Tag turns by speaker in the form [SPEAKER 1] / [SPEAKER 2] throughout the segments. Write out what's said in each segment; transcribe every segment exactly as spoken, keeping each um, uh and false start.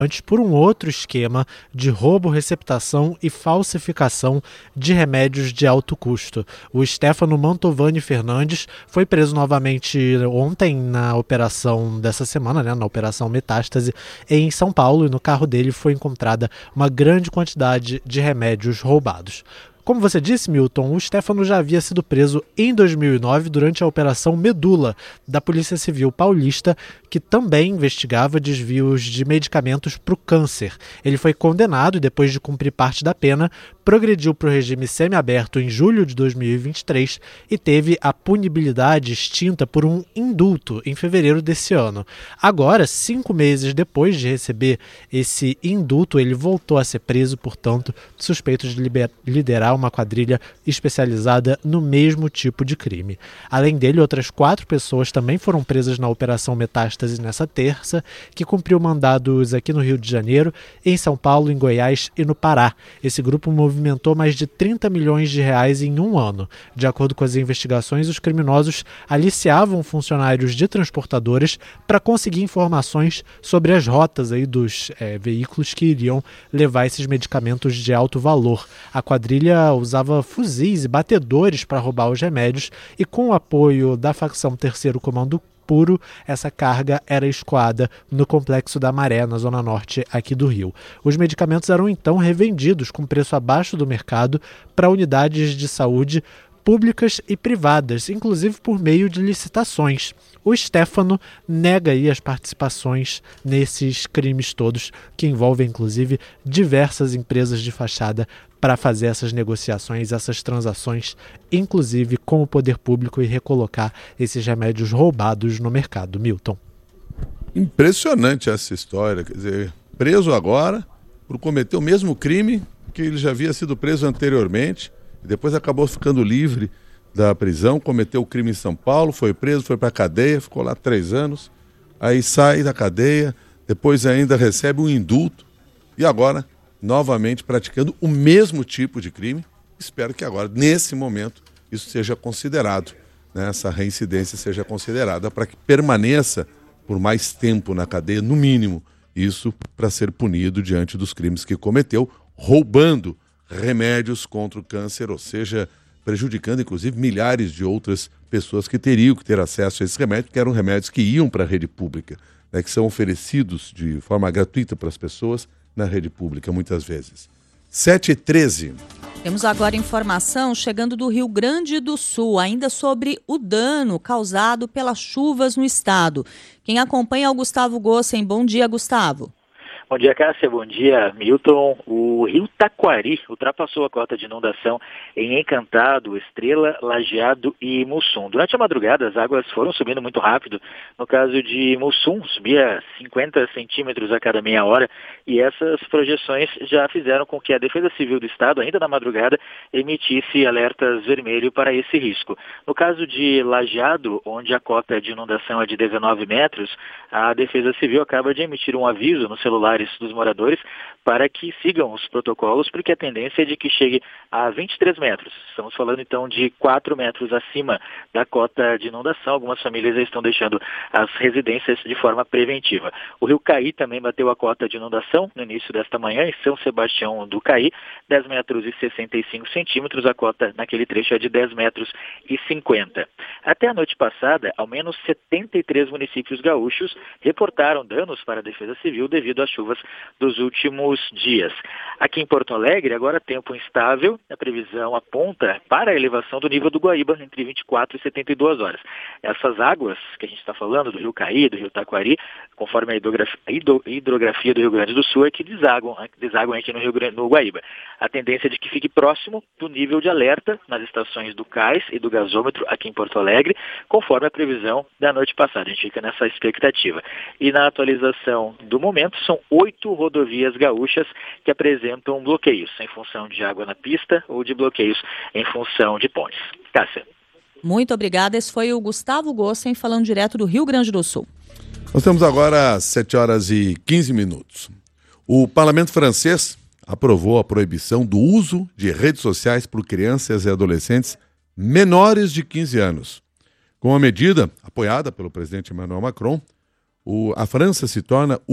[SPEAKER 1] antes por um outro esquema de roubo, receptação e falsificação de remédios de alto custo. O Stefano Mantovani Fernandes foi preso novamente ontem na operação dessa semana, né, na Operação Metástase, em São Paulo, e no carro dele foi encontrada uma grande quantidade de remédios roubados. Como você disse, Milton, o Stefano já havia sido preso em dois mil e nove durante a Operação Medula da Polícia Civil Paulista, que também investigava desvios de medicamentos para o câncer. Ele foi condenado e, depois de cumprir parte da pena, progrediu para o regime semiaberto em julho de dois mil e vinte e três e teve a punibilidade extinta por um indulto em fevereiro desse ano. Agora, cinco meses depois de receber esse indulto, ele voltou a ser preso, portanto, suspeito de liber- liderar uma quadrilha especializada no mesmo tipo de crime. Além dele, outras quatro pessoas também foram presas na Operação Metástase nessa terça, que cumpriu mandados aqui no Rio de Janeiro, em São Paulo, em Goiás e no Pará. Esse grupo movimentou mais de trinta milhões de reais em um ano. De acordo com as investigações, os criminosos aliciavam funcionários de transportadoras para conseguir informações sobre as rotas aí dos é, veículos que iriam levar esses medicamentos de alto valor. A quadrilha usava fuzis e batedores para roubar os remédios e, com o apoio da facção Terceiro Comando Puro, essa carga era escoada no Complexo da Maré, na zona norte aqui do Rio. Os medicamentos eram então revendidos com preço abaixo do mercado para unidades de saúde públicas e privadas, inclusive por meio de licitações. O Stefano nega aí as participações nesses crimes todos, que envolvem inclusive diversas empresas de fachada para fazer essas negociações, essas transações, inclusive com o poder público, e recolocar esses remédios roubados no mercado. Milton.
[SPEAKER 2] Impressionante essa história, quer dizer, preso agora por cometer o mesmo crime que ele já havia sido preso anteriormente, e depois acabou ficando livre da prisão, cometeu o crime em São Paulo, foi preso, foi para a cadeia, ficou lá três anos, aí sai da cadeia, depois ainda recebe um indulto, e agora novamente praticando o mesmo tipo de crime. Espero que agora, nesse momento, isso seja considerado, né, essa reincidência seja considerada para que permaneça por mais tempo na cadeia, no mínimo, isso para ser punido diante dos crimes que cometeu, roubando remédios contra o câncer, ou seja, prejudicando inclusive milhares de outras pessoas que teriam que ter acesso a esses remédios, que eram remédios que iam para a rede pública, né, que são oferecidos de forma gratuita para as pessoas na rede pública, muitas vezes. sete e treze.
[SPEAKER 3] Temos agora informação chegando do Rio Grande do Sul, ainda sobre o dano causado pelas chuvas no estado. Quem acompanha é o Gustavo Gossen. Bom dia, Gustavo.
[SPEAKER 4] Bom dia, Cássia. Bom dia, Milton. O rio Taquari ultrapassou a cota de inundação em Encantado, Estrela, Lajeado e Mussum. Durante a madrugada, as águas foram subindo muito rápido. No caso de Mussum, subia cinquenta centímetros a cada meia hora, e essas projeções já fizeram com que a Defesa Civil do Estado, ainda na madrugada, emitisse alertas vermelho para esse risco. No caso de Lajeado, onde a cota de inundação é de dezenove metros, a Defesa Civil acaba de emitir um aviso no celular dos moradores para que sigam os protocolos, porque a tendência é de que chegue a vinte e três metros. Estamos falando então de quatro metros acima da cota de inundação. Algumas famílias já estão deixando as residências de forma preventiva. O rio Caí também bateu a cota de inundação no início desta manhã em São Sebastião do Caí, dez metros e sessenta e cinco centímetros. A cota naquele trecho é de dez metros e cinquenta. Até a noite passada, ao menos setenta e três municípios gaúchos reportaram danos para a Defesa Civil devido às chuvas dos últimos dias. Aqui em Porto Alegre, agora tempo instável, a previsão aponta para a elevação do nível do Guaíba entre vinte e quatro e setenta e duas horas. Essas águas que a gente está falando, do rio Caí, do rio Taquari, conforme a hidrografia, a hidrografia do Rio Grande do Sul, é que desaguam, desaguam aqui no, rio Grande, no Guaíba. A tendência é de que fique próximo do nível de alerta nas estações do Cais e do gasômetro aqui em Porto Alegre, conforme a previsão da noite passada. A gente fica nessa expectativa. E na atualização do momento, são oito rodovias gaúchas que apresentam bloqueios em função de água na pista ou de bloqueios em função de pontes. Cássia.
[SPEAKER 3] Muito obrigada. Esse foi o Gustavo Gossen falando direto do Rio Grande do Sul.
[SPEAKER 2] Nós temos agora sete horas e quinze minutos. O parlamento francês aprovou a proibição do uso de redes sociais por crianças e adolescentes menores de quinze anos. Com a medida apoiada pelo presidente Emmanuel Macron, o, a França se torna o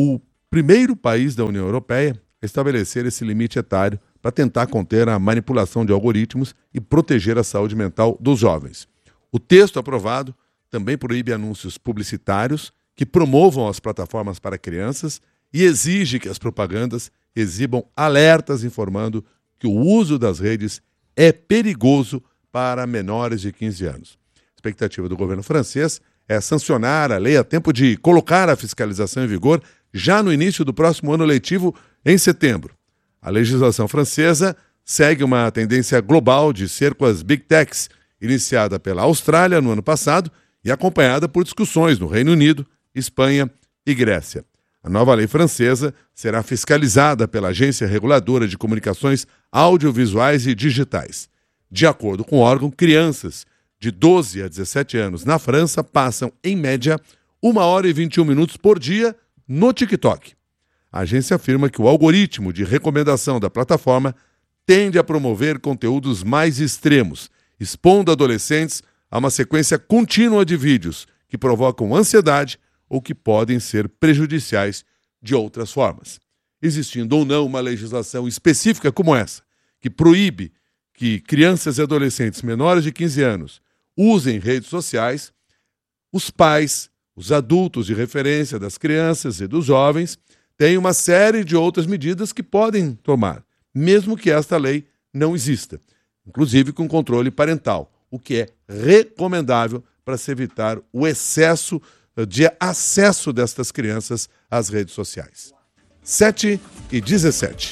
[SPEAKER 2] primeiro país da União Europeia a estabelecer esse limite etário para tentar conter a manipulação de algoritmos e proteger a saúde mental dos jovens. O texto aprovado também proíbe anúncios publicitários que promovam as plataformas para crianças e exige que as propagandas exibam alertas informando que o uso das redes é perigoso para menores de quinze anos. A expectativa do governo francês é sancionar a lei a tempo de colocar a fiscalização em vigor já no início do próximo ano letivo, em setembro. A legislação francesa segue uma tendência global de cerco às Big Techs, iniciada pela Austrália no ano passado e acompanhada por discussões no Reino Unido, Espanha e Grécia. A nova lei francesa será fiscalizada pela Agência Reguladora de Comunicações Audiovisuais e Digitais. De acordo com o órgão, crianças de doze a dezessete anos na França passam, em média, uma hora e vinte e um minutos por dia no TikTok. A agência afirma que o algoritmo de recomendação da plataforma tende a promover conteúdos mais extremos, expondo adolescentes a uma sequência contínua de vídeos que provocam ansiedade ou que podem ser prejudiciais de outras formas. Existindo ou não uma legislação específica como essa, que proíbe que crianças e adolescentes menores de quinze anos usem redes sociais, os pais, os adultos de referência das crianças e dos jovens têm uma série de outras medidas que podem tomar, mesmo que esta lei não exista, inclusive com controle parental, o que é recomendável para se evitar o excesso de acesso destas crianças às redes sociais. sete e dezessete.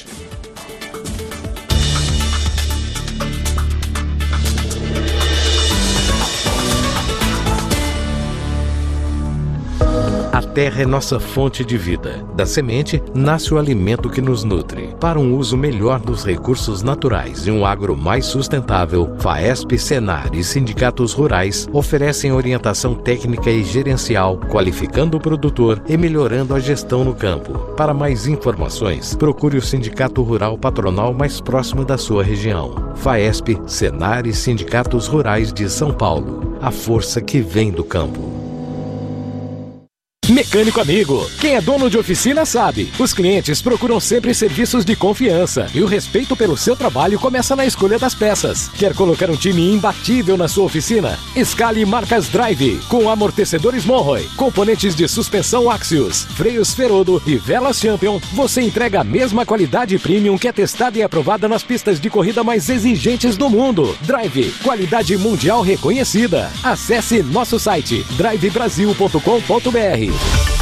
[SPEAKER 5] A terra é nossa fonte de vida. Da semente, nasce o alimento que nos nutre. Para um uso melhor dos recursos naturais e um agro mais sustentável, FAESP, Senar e sindicatos rurais oferecem orientação técnica e gerencial, qualificando o produtor e melhorando a gestão no campo. Para mais informações, procure o Sindicato Rural Patronal mais próximo da sua região. FAESP, Senar e sindicatos rurais de São Paulo. A força que vem do campo.
[SPEAKER 6] Mecânico amigo, quem é dono de oficina sabe, os clientes procuram sempre serviços de confiança e o respeito pelo seu trabalho começa na escolha das peças. Quer colocar um time imbatível na sua oficina? Escale marcas Drive, com amortecedores Monroe, componentes de suspensão Axios, freios Ferodo e velas Champion. Você entrega a mesma qualidade premium que é testada e aprovada nas pistas de corrida mais exigentes do mundo. Drive, qualidade mundial reconhecida. Acesse nosso site drive brasil ponto com ponto b r.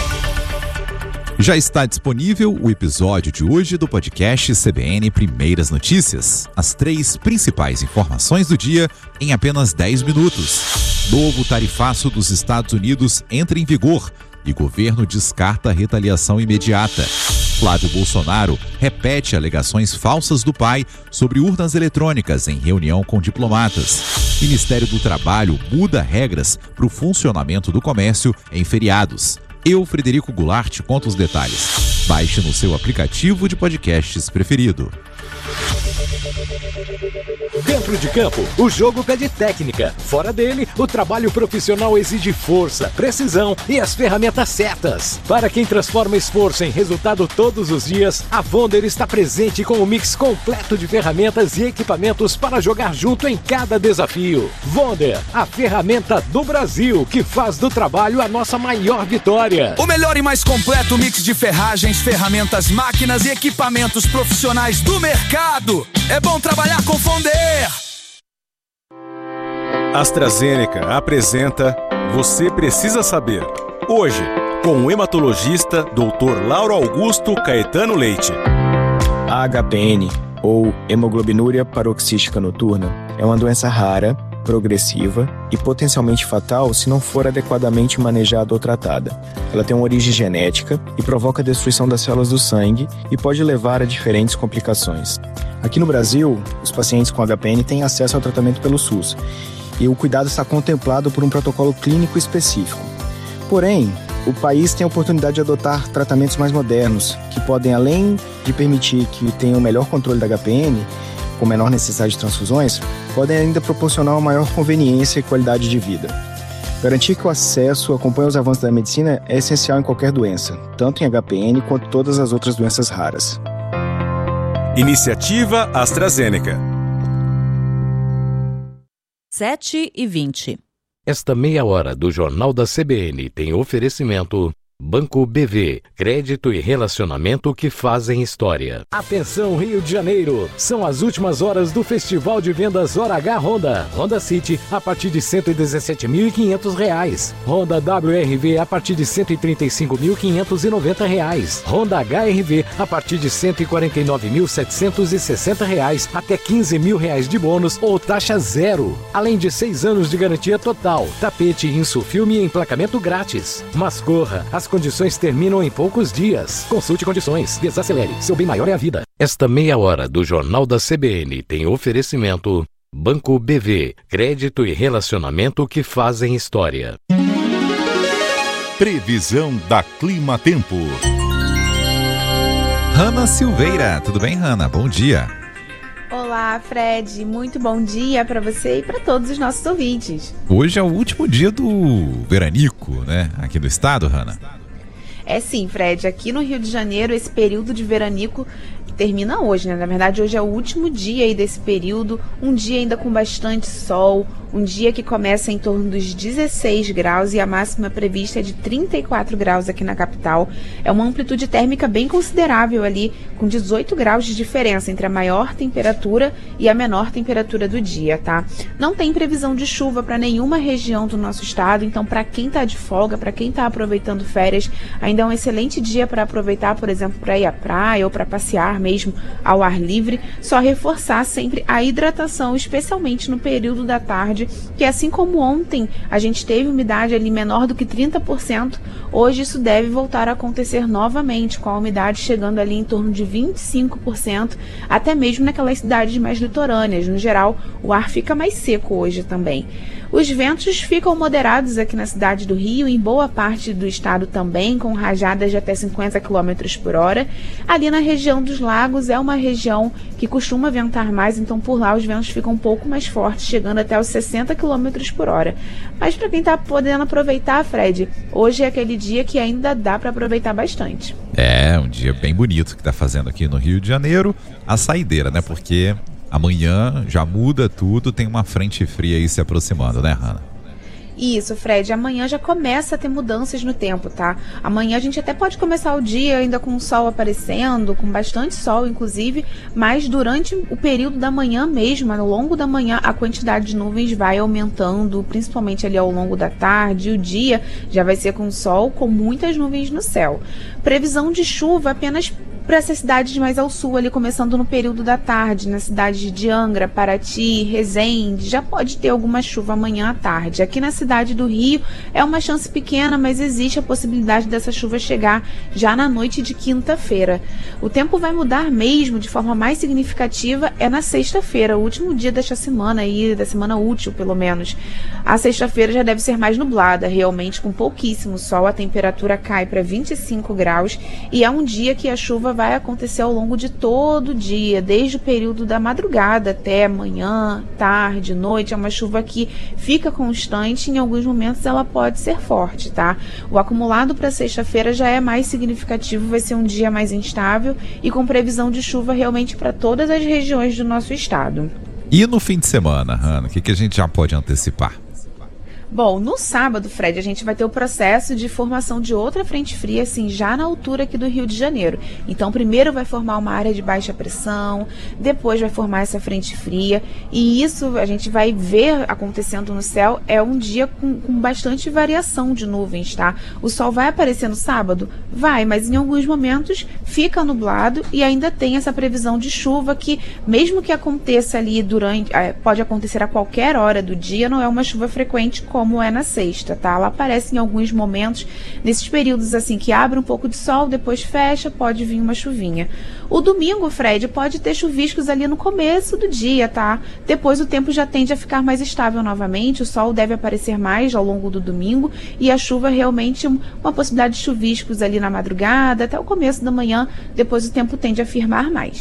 [SPEAKER 7] Já está disponível o episódio de hoje do podcast C B N Primeiras Notícias. As três principais informações do dia em apenas dez minutos. Novo tarifaço dos Estados Unidos entra em vigor e governo descarta retaliação imediata. Flávio Bolsonaro repete alegações falsas do pai sobre urnas eletrônicas em reunião com diplomatas. Ministério do Trabalho muda regras para o funcionamento do comércio em feriados. Eu, Frederico Goulart, conto os detalhes. Baixe no seu aplicativo de podcasts preferido.
[SPEAKER 6] Dentro de campo, o jogo pede técnica. Fora dele, o trabalho profissional exige força, precisão e as ferramentas certas. Para quem transforma esforço em resultado todos os dias, a Vonder está presente com um mix completo de ferramentas e equipamentos para jogar junto em cada desafio. Vonder, a ferramenta do Brasil que faz do trabalho a nossa maior vitória.
[SPEAKER 8] O melhor e mais completo mix de ferragens, ferramentas, máquinas e equipamentos profissionais do mercado. É bom trabalhar com Vonder.
[SPEAKER 9] AstraZeneca apresenta Você Precisa Saber. Hoje, com o hematologista doutor Lauro Augusto Caetano Leite.
[SPEAKER 10] A H P N, ou hemoglobinúria paroxística noturna, é uma doença rara, progressiva e potencialmente fatal se não for adequadamente manejada ou tratada. Ela tem uma origem genética e provoca a destruição das células do sangue e pode levar a diferentes complicações. Aqui no Brasil, os pacientes com H P N têm acesso ao tratamento pelo SUS e o cuidado está contemplado por um protocolo clínico específico. Porém, o país tem a oportunidade de adotar tratamentos mais modernos, que podem, além de permitir que tenham o melhor controle da H P N, com menor necessidade de transfusões, podem ainda proporcionar uma maior conveniência e qualidade de vida. Garantir que o acesso acompanhe os avanços da medicina é essencial em qualquer doença, tanto em H P N quanto todas as outras doenças raras.
[SPEAKER 9] Iniciativa AstraZeneca.
[SPEAKER 3] sete e vinte.
[SPEAKER 5] Esta meia hora do Jornal da C B N tem oferecimento Banco B V, crédito e relacionamento que fazem história.
[SPEAKER 6] Atenção Rio de Janeiro, são as últimas horas do Festival de Vendas Hora H Honda. Honda City a partir de cento e dezessete mil e quinhentos reais. Honda W R V a partir de cento e trinta e cinco mil quinhentos e noventa reais. Honda H R V a partir de cento e quarenta e nove mil setecentos e sessenta reais até quinze mil reais de bônus ou taxa zero. Além de seis anos de garantia total, tapete, insufilme e emplacamento grátis. Mas corra, as condições terminam em poucos dias. Consulte condições. Desacelere. Seu bem maior é a vida.
[SPEAKER 5] Esta meia hora do Jornal da C B N tem oferecimento Banco B V, crédito e relacionamento que fazem história.
[SPEAKER 7] Previsão da Clima Tempo. Hanna Silveira. Tudo bem, Hanna? Bom dia.
[SPEAKER 11] Olá, Fred. Muito bom dia para você e para todos os nossos ouvintes.
[SPEAKER 7] Hoje é o último dia do veranico, né? Aqui do estado, Hanna.
[SPEAKER 11] É sim, Fred. Aqui no Rio de Janeiro, esse período de veranico termina hoje, né? Na verdade, hoje é o último dia aí desse período, um dia ainda com bastante sol, um dia que começa em torno dos dezesseis graus e a máxima prevista é de trinta e quatro graus aqui na capital. É uma amplitude térmica bem considerável ali, com dezoito graus de diferença entre a maior temperatura e a menor temperatura do dia, tá? Não tem previsão de chuva para nenhuma região do nosso estado, então para quem tá de folga, para quem tá aproveitando férias, ainda é um excelente dia para aproveitar, por exemplo, para ir à praia ou para passear mesmo ao ar livre. Só reforçar sempre a hidratação, especialmente no período da tarde, que assim como ontem a gente teve umidade ali menor do que trinta por cento, hoje isso deve voltar a acontecer novamente, com a umidade chegando ali em torno de vinte e cinco por cento, até mesmo naquelas cidades mais litorâneas. No geral, o ar fica mais seco hoje também. Os ventos ficam moderados aqui na cidade do Rio, em boa parte do estado também, com rajadas de até cinquenta quilômetros por hora. Ali na região dos lagos é uma região que costuma ventar mais, então por lá os ventos ficam um pouco mais fortes, chegando até os sessenta quilômetros por hora. Mas para quem está podendo aproveitar, Fred, hoje é aquele dia que ainda dá para aproveitar bastante.
[SPEAKER 7] É, um dia bem bonito que está fazendo aqui no Rio de Janeiro. A saideira, né? Porque amanhã já muda tudo, tem uma frente fria aí se aproximando, né, Hanna?
[SPEAKER 11] Isso, Fred, amanhã já começa a ter mudanças no tempo, tá? Amanhã a gente até pode começar o dia ainda com o sol aparecendo, com bastante sol, inclusive, mas durante o período da manhã mesmo, ao longo da manhã, a quantidade de nuvens vai aumentando, principalmente ali ao longo da tarde. O dia já vai ser com sol, com muitas nuvens no céu. Previsão de chuva apenas para essas cidades mais ao sul, ali começando no período da tarde, na cidade de Angra, Paraty, Resende, já pode ter alguma chuva amanhã à tarde. Aqui na cidade do Rio é uma chance pequena, mas existe a possibilidade dessa chuva chegar já na noite de quinta-feira. O tempo vai mudar mesmo de forma mais significativa é na sexta-feira, o último dia desta semana aí, da semana útil pelo menos. A sexta-feira já deve ser mais nublada, realmente com pouquíssimo sol, a temperatura cai para vinte e cinco graus e é um dia que a chuva vai acontecer ao longo de todo o dia, desde o período da madrugada até manhã, tarde, noite. É uma chuva que fica constante, em alguns momentos ela pode ser forte, tá? O acumulado para sexta-feira já é mais significativo, vai ser um dia mais instável e com previsão de chuva realmente para todas as regiões do nosso estado.
[SPEAKER 7] E no fim de semana, Hanna, o que, que a gente já pode antecipar?
[SPEAKER 11] Bom, no sábado, Fred, a gente vai ter o processo de formação de outra frente fria, assim, já na altura aqui do Rio de Janeiro. Então, primeiro vai formar uma área de baixa pressão, depois vai formar essa frente fria, e isso a gente vai ver acontecendo no céu. É um dia com, com bastante variação de nuvens, tá? O sol vai aparecer no sábado? Vai, mas em alguns momentos fica nublado e ainda tem essa previsão de chuva que, mesmo que aconteça ali durante, pode acontecer a qualquer hora do dia, não é uma chuva frequente como como é na sexta, tá? Ela aparece em alguns momentos, nesses períodos assim que abre um pouco de sol, depois fecha, pode vir uma chuvinha. O domingo, Fred, pode ter chuviscos ali no começo do dia, tá? Depois o tempo já tende a ficar mais estável novamente, o sol deve aparecer mais ao longo do domingo e a chuva realmente uma possibilidade de chuviscos ali na madrugada, até o começo da manhã, depois o tempo tende a firmar mais.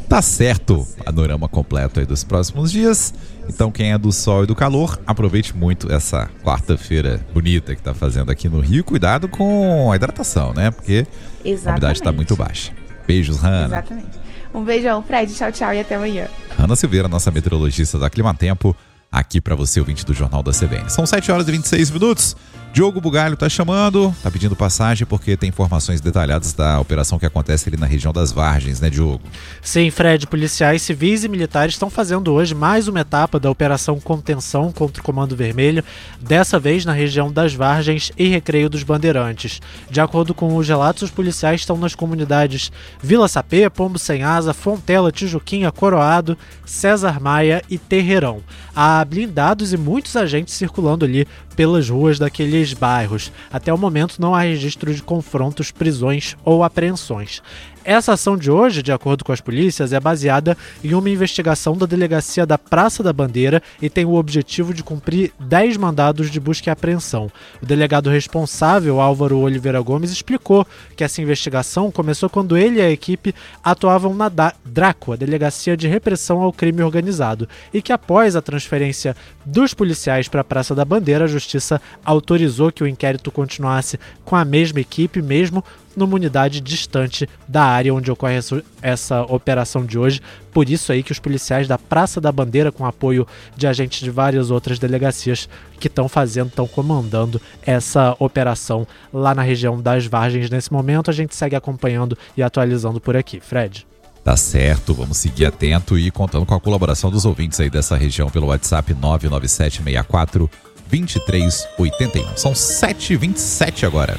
[SPEAKER 7] Tá certo, panorama completo aí dos próximos dias. Então quem é do sol e do calor, aproveite muito essa quarta-feira bonita que tá fazendo aqui no Rio. Cuidado com a hidratação, né? Porque Exatamente. a umidade tá muito baixa. Beijos, Hanna.
[SPEAKER 11] Exatamente. Um beijão, Fred. Tchau, tchau e até amanhã.
[SPEAKER 7] Hanna Silveira, nossa meteorologista da Climatempo, aqui para você, ouvinte do Jornal da C B N. São sete horas e vinte e seis minutos. Diogo Bugalho tá chamando, tá pedindo passagem porque tem informações detalhadas da operação que acontece ali na região das Vargens, né, Diogo?
[SPEAKER 1] Sim, Fred, policiais civis e militares estão fazendo hoje mais uma etapa da Operação Contenção contra o Comando Vermelho, dessa vez na região das Vargens e Recreio dos Bandeirantes. De acordo com os relatos, os policiais estão nas comunidades Vila Sapê, Pombo Sem Asa, Fontela, Tijuquinha, Coroado, César Maia e Terreirão. Há blindados e muitos agentes circulando ali pelas ruas daqueles bairros. Até o momento não há registro de confrontos, prisões ou apreensões. Essa ação de hoje, de acordo com as polícias, é baseada em uma investigação da Delegacia da Praça da Bandeira e tem o objetivo de cumprir dez mandados de busca e apreensão. O delegado responsável, Álvaro Oliveira Gomes, explicou que essa investigação começou quando ele e a equipe atuavam na DRACO, a Delegacia de Repressão ao Crime Organizado, e que após a transferência dos policiais para a Praça da Bandeira, a Justiça autorizou que o inquérito continuasse com a mesma equipe, mesmo numa unidade distante da área onde ocorre essa, essa operação de hoje. Por isso aí que os policiais da Praça da Bandeira, com apoio de agentes de várias outras delegacias que estão fazendo, estão comandando essa operação lá na região das Vargens. Nesse momento a gente segue acompanhando e atualizando por aqui. Fred?
[SPEAKER 7] Tá certo, vamos seguir atento e contando com a colaboração dos ouvintes aí dessa região pelo WhatsApp nove nove sete seis quatro dois três oito um. São sete e vinte e sete agora.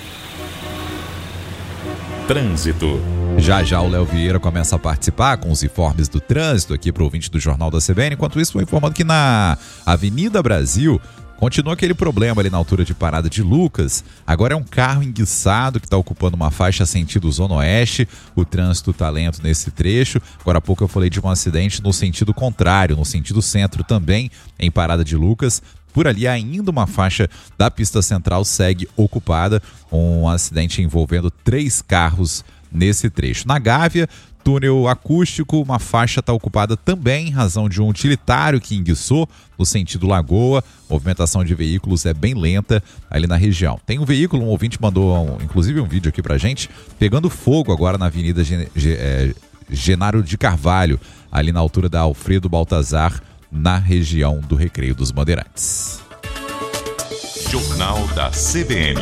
[SPEAKER 5] Trânsito.
[SPEAKER 7] Já já o Léo Vieira começa a participar com os informes do trânsito aqui para o ouvinte do Jornal da C B N. Enquanto isso, vou informando que na Avenida Brasil continua aquele problema ali na altura de Parada de Lucas. Agora é um carro enguiçado que está ocupando uma faixa sentido Zona Oeste. O trânsito está lento nesse trecho. Agora há pouco eu falei de um acidente no sentido contrário, no sentido centro também, em Parada de Lucas. Por ali ainda uma faixa da pista central segue ocupada, um acidente envolvendo três carros nesse trecho. Na Gávea, túnel acústico, uma faixa está ocupada também em razão de um utilitário que enguiçou no sentido Lagoa. Movimentação de veículos é bem lenta ali na região. Tem um veículo, um ouvinte mandou um, inclusive um vídeo aqui pra gente, pegando fogo agora na Avenida Gen- Gen- é, Genaro de Carvalho, ali na altura da Alfredo Baltazar, na região do Recreio dos Bandeirantes.
[SPEAKER 5] Jornal da C B N.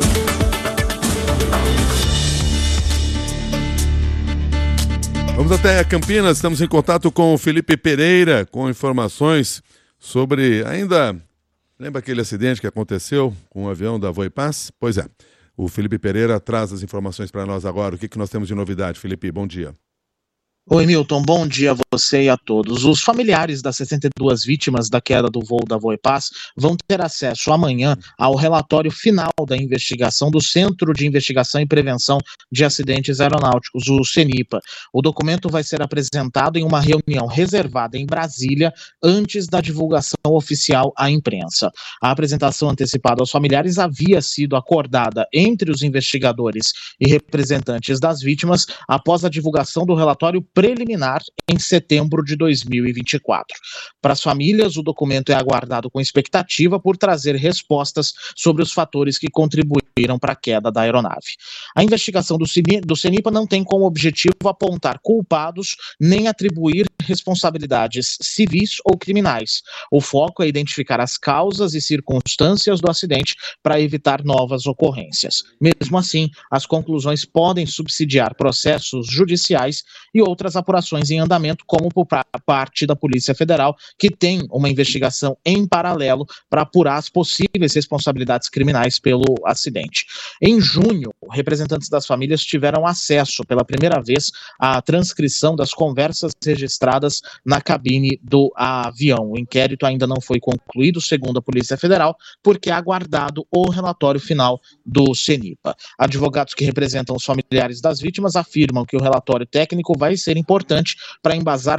[SPEAKER 2] Vamos até Campinas, estamos em contato com o Felipe Pereira, com informações sobre ainda... Lembra aquele acidente que aconteceu com o avião da Voipaz? Pois é, o Felipe Pereira traz as informações para nós agora. O que, que nós temos de novidade, Felipe? Bom dia.
[SPEAKER 12] Oi, Milton, bom dia a você e a todos. Os familiares das sessenta e duas vítimas da queda do voo da Voipaz vão ter acesso amanhã ao relatório final da investigação do Centro de Investigação e Prevenção de Acidentes Aeronáuticos, o CENIPA. O documento vai ser apresentado em uma reunião reservada em Brasília antes da divulgação oficial à imprensa. A apresentação antecipada aos familiares havia sido acordada entre os investigadores e representantes das vítimas após a divulgação do relatório preliminar em setembro de dois mil e vinte e quatro. Para as famílias, o documento é aguardado com expectativa por trazer respostas sobre os fatores que contribuíram para a queda da aeronave. A investigação do CENIPA não tem como objetivo apontar culpados nem atribuir responsabilidades civis ou criminais. O foco é identificar as causas e circunstâncias do acidente para evitar novas ocorrências. Mesmo assim, as conclusões podem subsidiar processos judiciais e outras apurações em andamento, como por parte da Polícia Federal, que tem uma investigação em paralelo para apurar as possíveis responsabilidades criminais pelo acidente. Em junho, representantes das famílias tiveram acesso pela primeira vez à transcrição das conversas registradas na cabine do avião. O inquérito ainda não foi concluído, segundo a Polícia Federal, porque é aguardado o relatório final do CENIPA. Advogados que representam os familiares das vítimas afirmam que o relatório técnico vai ser importante para embasar futuras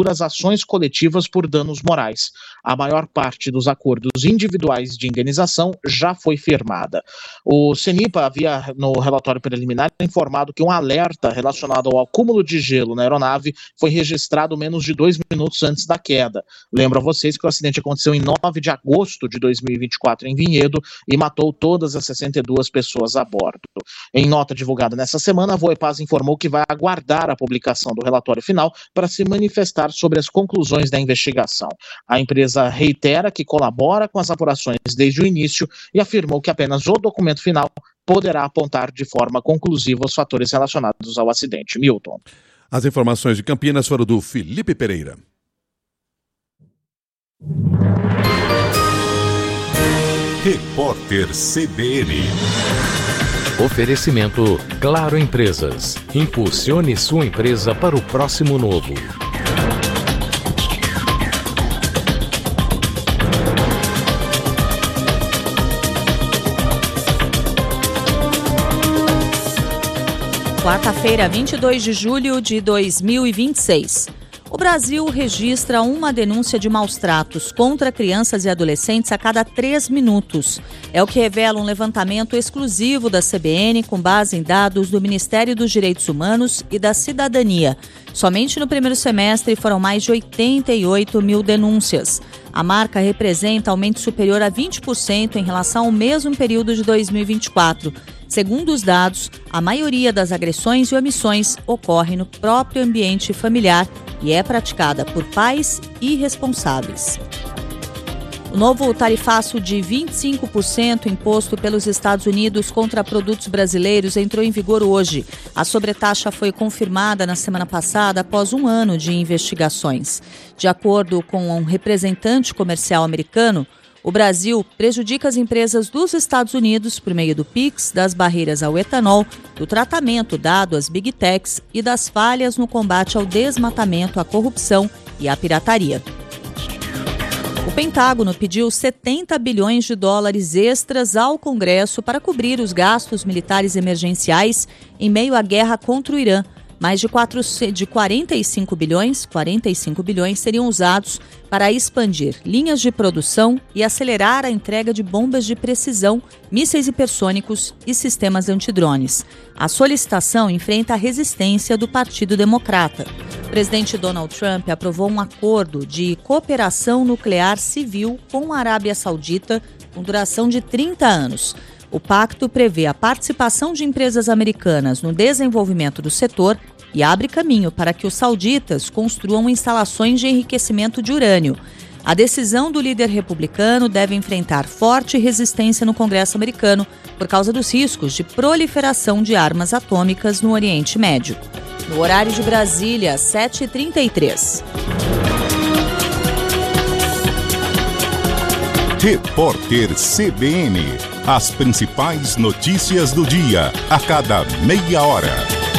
[SPEAKER 12] futuras ações coletivas por danos morais. A maior parte dos acordos individuais de indenização já foi firmada. O CENIPA havia, no relatório preliminar, informado que um alerta relacionado ao acúmulo de gelo na aeronave foi registrado menos de dois minutos antes da queda. Lembro a vocês que o acidente aconteceu em nove de agosto de dois mil e vinte e quatro em Vinhedo e matou todas as sessenta e duas pessoas a bordo. Em nota divulgada nessa semana, a Voepaz informou que vai aguardar a publicação do relatório final para se manifestar sobre as conclusões da investigação. A empresa reitera que colabora com as apurações desde o início e afirmou que apenas o documento final poderá apontar de forma conclusiva os fatores relacionados ao acidente. Milton.
[SPEAKER 2] As informações de Campinas foram do Felipe Pereira.
[SPEAKER 13] Repórter C B N.
[SPEAKER 5] Oferecimento Claro Empresas. Impulsione sua empresa para o próximo novo.
[SPEAKER 3] Quarta-feira, vinte e dois de julho de dois mil e vinte e seis. O Brasil registra uma denúncia de maus-tratos contra crianças e adolescentes a cada três minutos. É o que revela um levantamento exclusivo da C B N com base em dados do Ministério dos Direitos Humanos e da Cidadania. Somente no primeiro semestre foram mais de oitenta e oito mil denúncias. A marca representa aumento superior a vinte por cento em relação ao mesmo período de dois mil e vinte e quatro. Segundo os dados, a maioria das agressões e omissões ocorre no próprio ambiente familiar e é praticada por pais irresponsáveis. O novo tarifaço de vinte e cinco por cento imposto pelos Estados Unidos contra produtos brasileiros entrou em vigor hoje. A sobretaxa foi confirmada na semana passada após um ano de investigações. De acordo com um representante comercial americano, o Brasil prejudica as empresas dos Estados Unidos por meio do PIX, das barreiras ao etanol, do tratamento dado às Big Techs e das falhas no combate ao desmatamento, à corrupção e à pirataria. O Pentágono pediu setenta bilhões de dólares extras ao Congresso para cobrir os gastos militares emergenciais em meio à guerra contra o Irã. Mais de, quatro, de quarenta e cinco bilhões, quarenta e cinco bilhões seriam usados para expandir linhas de produção e acelerar a entrega de bombas de precisão, mísseis hipersônicos e sistemas antidrones. A solicitação enfrenta a resistência do Partido Democrata. O presidente Donald Trump aprovou um acordo de cooperação nuclear civil com a Arábia Saudita com duração de trinta anos. O pacto prevê a participação de empresas americanas no desenvolvimento do setor e abre caminho para que os sauditas construam instalações de enriquecimento de urânio. A decisão do líder republicano deve enfrentar forte resistência no Congresso americano por causa dos riscos de proliferação de armas atômicas no Oriente Médio. No horário de Brasília, sete e trinta e três.
[SPEAKER 13] Repórter C B N. As principais notícias do dia, a cada meia hora.